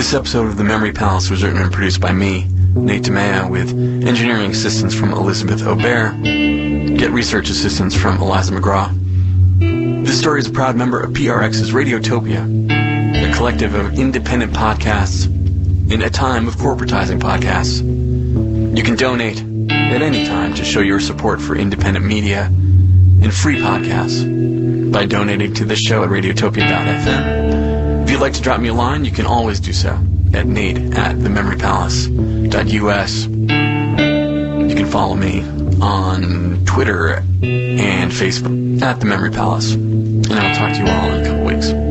This episode of The Memory Palace was written and produced by me, Nate DeMea, with engineering assistance from Elizabeth Aubert. Get research assistance from Eliza McGraw. This story is a proud member of PRX's Radiotopia, a collective of independent podcasts in a time of corporatizing podcasts. You can donate at any time to show your support for independent media and free podcasts by donating to this show at radiotopia.fm. If you'd like to drop me a line, you can always do so at nate@thememorypalace.us. You can follow me on Twitter and Facebook at The Memory Palace. And I'll talk to you all in a couple weeks.